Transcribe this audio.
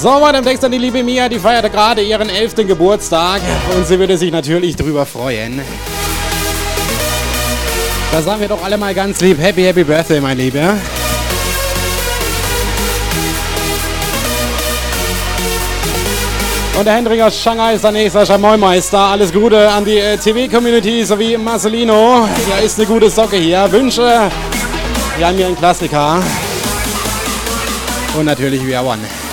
So, weiter im Text an die liebe Mia, die feierte gerade ihren 11. Geburtstag und sie würde sich natürlich drüber freuen. Da sagen wir doch alle mal ganz lieb, Happy Birthday, mein Lieber. Und der Hendrik aus Shanghai ist der nächste Chamoy-Meister. Alles Gute an die TV-Community sowie Marcelino. Ja, ist eine gute Socke hier. Wünsche, wir haben hier einen Klassiker. Und natürlich We Are One.